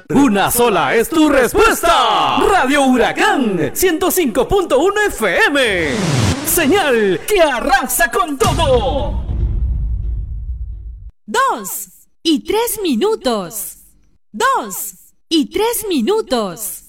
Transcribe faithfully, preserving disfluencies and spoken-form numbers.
Una sola es tu respuesta. Radio Huracán ciento cinco punto uno F M. Señal que arrasa con todo. Dos y tres minutos. Dos y tres minutos.